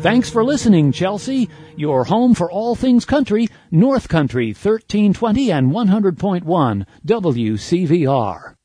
Thanks for listening, Chelsea. Your home for all things country, North Country 1320 and 100.1 WCVR.